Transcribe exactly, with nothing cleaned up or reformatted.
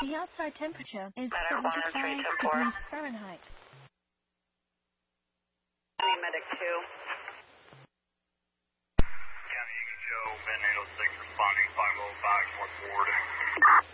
The outside temperature is Medic one and three, seventy-five ten four. degrees Fahrenheit. Medic two. County Eagle Joe, Ben eight oh six responding five oh five, north forward.